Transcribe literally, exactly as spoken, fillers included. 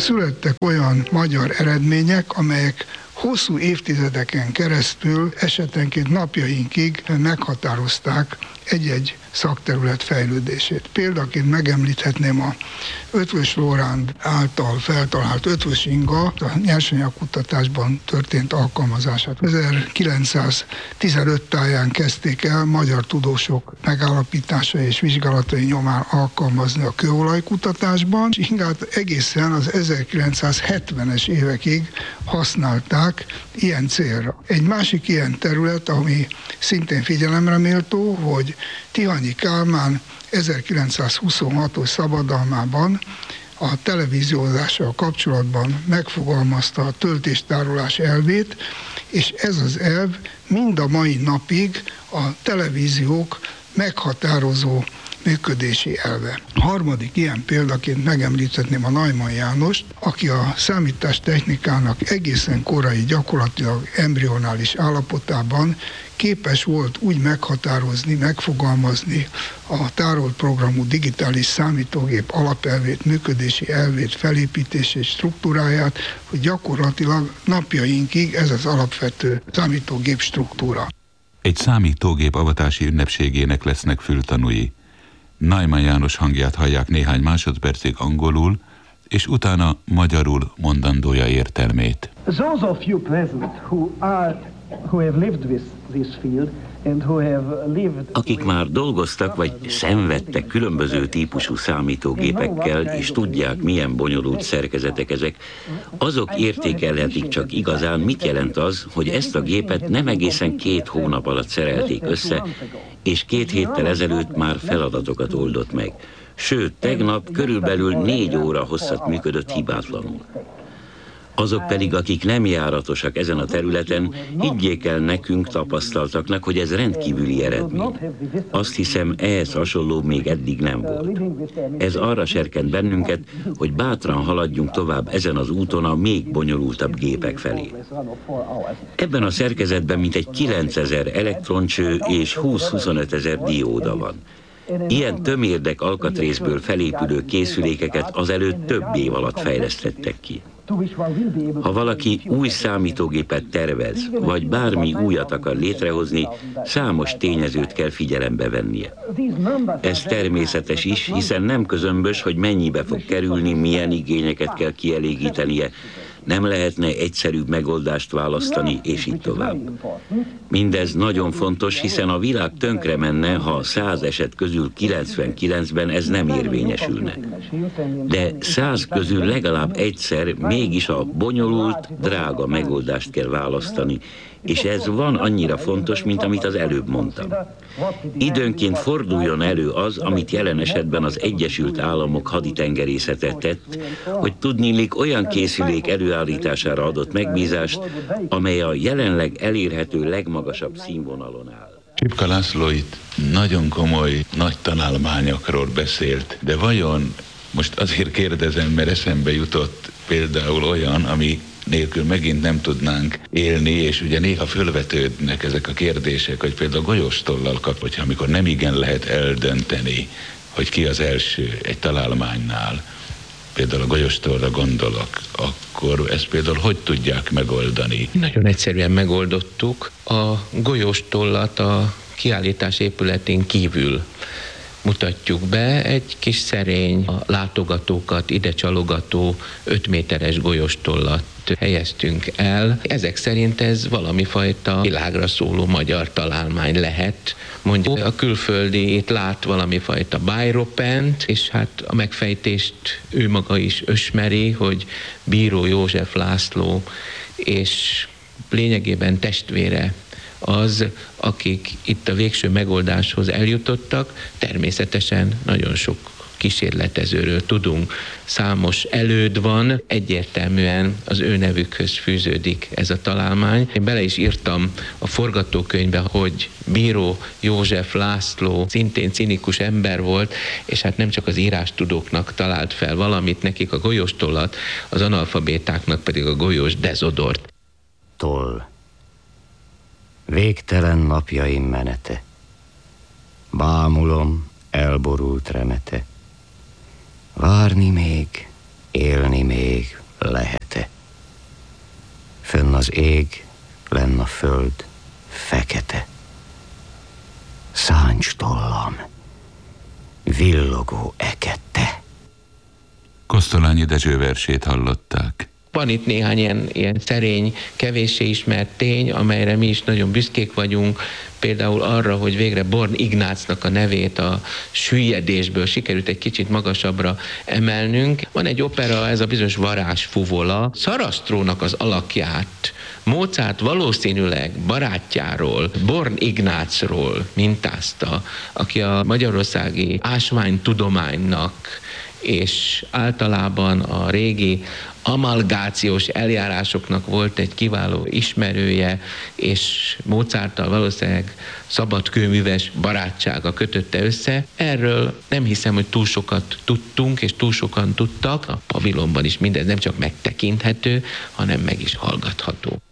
Születtek olyan magyar eredmények, amelyek hosszú évtizedeken keresztül, esetenként napjainkig meghatározták egy-egy szakterület fejlődését. Példaként megemlíthetném a Eötvös Loránd által feltalált ötvös inga a nyersanyagkutatásban történt alkalmazását. ezerkilencszáztizenöt táján kezdték el magyar tudósok megállapítása és vizsgálatai nyomán alkalmazni a kőolajkutatásban, és ingát egészen az ezerkilencszázhetvenes évekig használták ilyen célra. Egy másik ilyen terület, ami szintén figyelemre méltó, hogy Tihanyi Kálmán ezerkilencszázhuszonhatos szabadalmában a televíziózással kapcsolatban megfogalmazta a töltéstárolás elvét, és ez az elv mind a mai napig a televíziók meghatározó működési elve. A harmadik ilyen példaként megemlíthetném a Neumann Jánost, aki a számítástechnikának egészen korai, gyakorlatilag embrionális állapotában képes volt úgy meghatározni, megfogalmazni a tárolt programú digitális számítógép alapelvét, működési elvét, felépítését, struktúráját, hogy gyakorlatilag napjainkig ez az alapvető számítógép struktúra. Egy számítógép avatási ünnepségének lesznek fültanúi. Neumann János hangját hallják néhány másodpercig angolul, és utána magyarul mondandója értelmét. Those of you present who are who have lived with this field and who have lived Akik már dolgoztak vagy szenvedtek különböző típusú számítógépekkel, és tudják, milyen bonyolult szerkezetek ezek, azok értékelhetik csak igazán, mit jelent az, hogy ezt a gépet nem egészen két hónap alatt szerelték össze, és két héttel ezelőtt már feladatokat oldott meg. Sőt, tegnap körülbelül négy óra hosszat működött hibátlanul. Azok pedig, akik nem járatosak ezen a területen, higgyék el nekünk tapasztaltaknak, hogy ez rendkívüli eredmény. Azt hiszem, ehhez hasonló még eddig nem volt. Ez arra serkent bennünket, hogy bátran haladjunk tovább ezen az úton a még bonyolultabb gépek felé. Ebben a szerkezetben mintegy kilencezer elektroncső és húsz-huszonöt ezer dióda van. Ilyen tömérdek alkatrészből felépülő készülékeket azelőtt több év alatt fejlesztettek ki. Ha valaki új számítógépet tervez, vagy bármi újat akar létrehozni, számos tényezőt kell figyelembe vennie. Ez természetes is, hiszen nem közömbös, hogy mennyibe fog kerülni, milyen igényeket kell kielégítenie, nem lehetne egyszerűbb megoldást választani, és így tovább. Mindez nagyon fontos, hiszen a világ tönkre menne, ha száz eset közül kilencvenkilencben ez nem érvényesülne. De száz közül legalább egyszer mégis a bonyolult, drága megoldást kell választani, és ez van annyira fontos, mint amit az előbb mondtam. Időnként forduljon elő az, amit jelen esetben az Egyesült Államok haditengerészete tett, hogy tudniillik olyan készülék előállítására adott megbízást, amely a jelenleg elérhető legmagasabb színvonalon áll. Csipka László itt nagyon komoly, nagy találmányokról beszélt, de vajon, most azért kérdezem, mert eszembe jutott például olyan, ami nélkül megint nem tudnánk élni, és ugye néha fölvetődnek ezek a kérdések, hogy például a golyóstollal kap, hogyha amikor nem igen lehet eldönteni, hogy ki az első egy találmánynál, például a golyóstollra gondolok, akkor ezt például hogy tudják megoldani? Nagyon egyszerűen megoldottuk. A golyóstollat a kiállítás épületén kívül mutatjuk be, egy kis szerény, a látogatókat ide csalogató öt méteres golyóstollat helyeztünk el. Ezek szerint ez valami fajta világra szóló magyar találmány lehet. Mondjuk a külföldi itt lát valami fajta Bajropent, és hát a megfejtést ő maga is ösmeri, hogy Bíró József László és lényegében testvére az, akik itt a végső megoldáshoz eljutottak. Természetesen nagyon sok kísérletezőről tudunk, számos előd van, egyértelműen az ő nevükhöz fűződik ez a találmány. Én bele is írtam a forgatókönyvbe, hogy Bíró József László szintén cinikus ember volt, és hát nem csak az írástudóknak talált fel valamit, nekik a golyóstollat, az analfabétáknak pedig a golyós dezodort. Toll. Végtelen napjaim menete, bámulom elborult remete, várni még, élni még, Az ég, lenn a föld, fekete. Száncs tollam, villogó ekette. Kosztolányi Dezső versét hallották. Van itt néhány ilyen, ilyen szerény, kevéssé ismert tény, amelyre mi is nagyon büszkék vagyunk, például arra, hogy végre Born Ignácnak a nevét a süllyedésből sikerült egy kicsit magasabbra emelnünk. Van egy opera, ez a bizonyos Varázsfuvola. Szarasztrónak az alakját Mozart valószínűleg barátjáról, Born Ignácról mintázta, aki a magyarországi ásványtudománynak és általában a régi amalgációs eljárásoknak volt egy kiváló ismerője, és Mozarttal valószínűleg szabadkőműves barátsága kötötte össze. Erről nem hiszem, hogy túl sokat tudtunk, és túl sokan tudtak. A pavilonban is mindez nem csak megtekinthető, hanem meg is hallgatható.